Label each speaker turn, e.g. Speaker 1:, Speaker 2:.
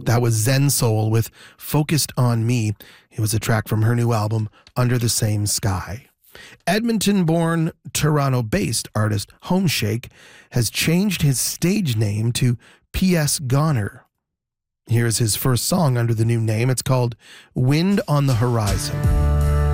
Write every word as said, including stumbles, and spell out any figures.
Speaker 1: That was Zen Soul with Focused on Me. It was a track from her new album, Under the Same Sky. Edmonton-born, Toronto-based artist Homeshake has changed his stage name to P S Goner. Here's his first song under the new name. It's called Wind on the Horizon.